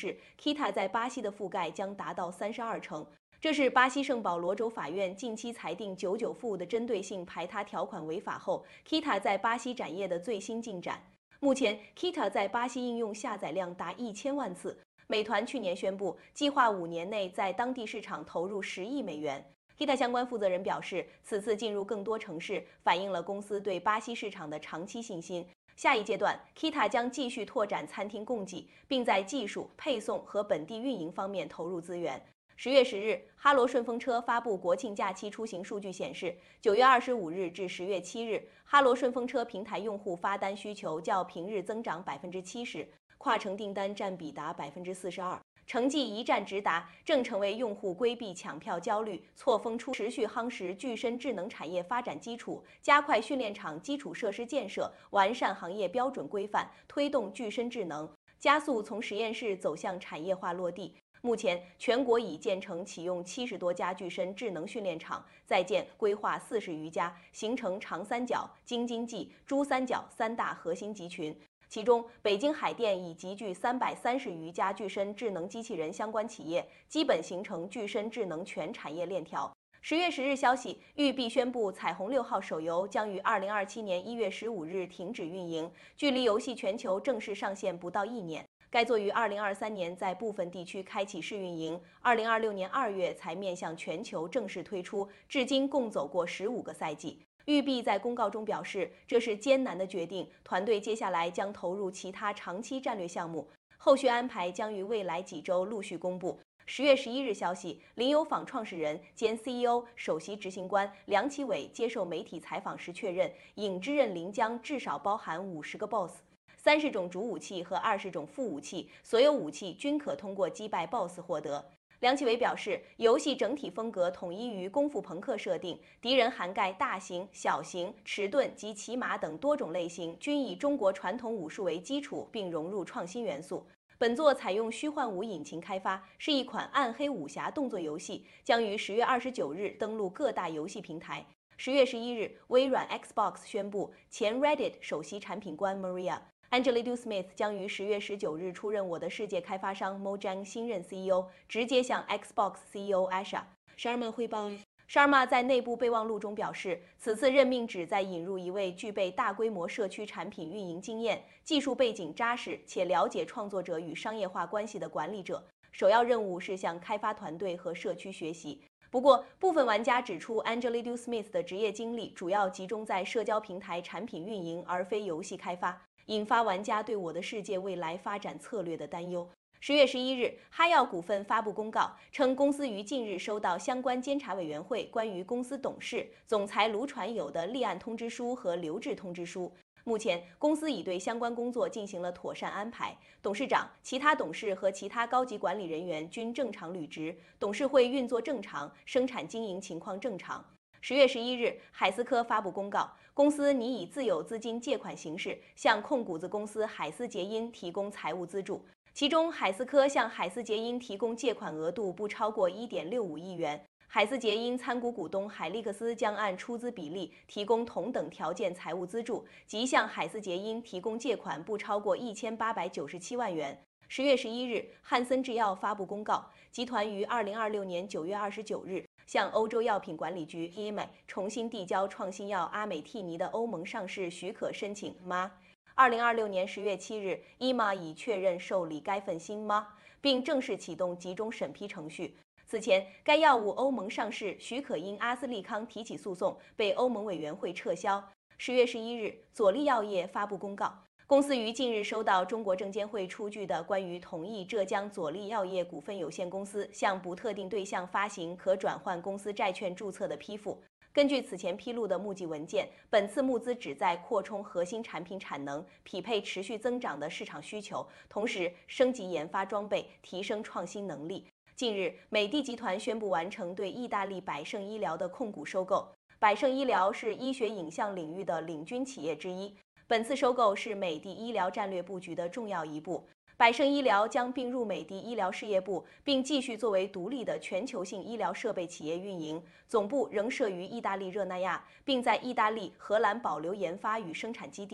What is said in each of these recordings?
示 ，Kita 在巴西的覆盖将达到32%。这是巴西圣保罗州法院近期裁定99负的针对性排他条款违法后 ，Kita 在巴西展业的最新进展。目前 ，Kita 在巴西应用下载量达1000万次。美团去年宣布，计划5年内在当地市场投入10亿美元。Kita 相关负责人表示，此次进入更多城市，反映了公司对巴西市场的长期信心。下一阶段 ，Kita 将继续拓展餐厅供给，并在技术、配送和本地运营方面投入资源。10月10日，哈罗顺风车发布国庆假期出行数据显示，9月25日至10月7日，哈罗顺风车平台用户发单需求较平日增长70%，跨城订单占比达42%。成绩一站直达，正成为用户规避抢票焦虑、错峰出持续夯实具身智能产业发展基础，加快训练场基础设施建设，完善行业标准规范，推动具身智能，加速从实验室走向产业化落地。目前，全国已建成启用70多家具身智能训练场，在建规划40余家，形成长三角、京津冀、珠三角3大核心集群。其中，北京海淀已集聚330余家具身智能机器人相关企业，基本形成具身智能全产业链条。10月10日消息，育碧宣布《彩虹6号》手游将于2027年1月15日停止运营，距离游戏全球正式上线不到1年。该作于2023年在部分地区开启试运营，2026年2月才面向全球正式推出，至今共走过15个赛季。育碧在公告中表示，这是艰难的决定，团队接下来将投入其他长期战略项目，后续安排将于未来几周陆续公布。10月11日消息，林有坊创始人兼 CEO、首席执行官梁启伟接受媒体采访时确认，影之刃鳞将至少包含50个 BOSS、30种主武器和20种副武器，所有武器均可通过击败 BOSS 获得。梁启伟表示，游戏整体风格统一于功夫朋克设定，敌人涵盖大型、小型、迟钝及骑马等多种类型，均以中国传统武术为基础，并融入创新元素。本作采用虚幻五引擎开发，是一款暗黑武侠动作游戏，将于10月29日登陆各大游戏平台。10月11日，微软 Xbox 宣布，前 Reddit 首席产品官 Maria。Angela Smith 将于10月19日出任我的世界开发商 Mojang 新任 CEO， 直接向 Xbox CEO Asha Sharma 汇报。Sharma 在内部备忘录中表示，此次任命旨在引入一位具备大规模社区产品运营经验、技术背景扎实且了解创作者与商业化关系的管理者。首要任务是向开发团队和社区学习。不过，部分玩家指出 ，Angela Smith 的职业经历主要集中在社交平台产品运营，而非游戏开发，引发玩家对我的世界未来发展策略的担忧。10月11日，哈药股份发布公告称，公司于近日收到相关监察委员会关于公司董事、总裁卢传友的立案通知书和留置通知书。目前，公司已对相关工作进行了妥善安排，董事长、其他董事和其他高级管理人员均正常履职，董事会运作正常，生产经营情况正常。10月11日，海思科发布公告，公司拟以自有资金借款形式向控股子公司海思捷因提供财务资助，其中海思科向海思捷因提供借款额度不超过1.65亿元。海思捷因参股股东海利克斯将按出资比例提供同等条件财务资助，即向海思捷因提供借款不超过1897万元。10月11日，汉森制药发布公告，集团于2026年9月29日向欧洲药品管理局 EMA 重新递交创新药阿美替尼的欧盟上市许可申请 MA。2026年10月7日 ，EMA 已确认受理该份新 MA， 并正式启动集中审批程序。此前，该药物欧盟上市许可因阿斯利康提起诉讼被欧盟委员会撤销。10月11日，佐利药业发布公告，公司于近日收到中国证监会出具的关于同意浙江佐利药业股份有限公司向不特定对象发行可转换公司债券注册的批复。根据此前披露的募集文件，本次募资旨在扩充核心产品产能，匹配持续增长的市场需求，同时升级研发装备，提升创新能力。近日，美的集团宣布完成对意大利百胜医疗的控股收购。百胜医疗是医学影像领域的领军企业之一，本次收购是美的医疗战略布局的重要一步。百胜医疗将并入美的医疗事业部，并继续作为独立的全球性医疗设备企业运营，总部仍设于意大利热那亚，并在意大利、荷兰保留研发与生产基地。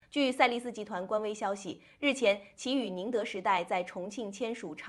据赛力斯集团官微消息，日前其与宁德时代在重庆签署长